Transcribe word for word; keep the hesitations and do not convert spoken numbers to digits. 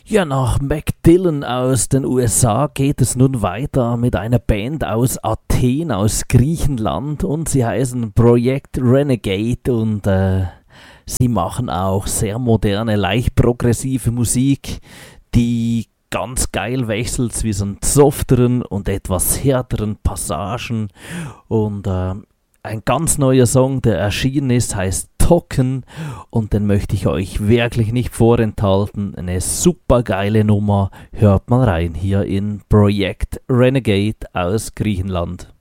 Ja, nach Mac Dillon aus den U S A geht es nun weiter mit einer Band aus Athen, aus Griechenland, und sie heißen Project Renegade und äh, sie machen auch sehr moderne, leicht progressive Musik, die ganz geil wechselt zwischen softeren und etwas härteren Passagen, und äh, ein ganz neuer Song, der erschienen ist, heißt Token, und den möchte ich euch wirklich nicht vorenthalten. Eine super geile Nummer, hört mal rein hier in Project Renegade aus Griechenland.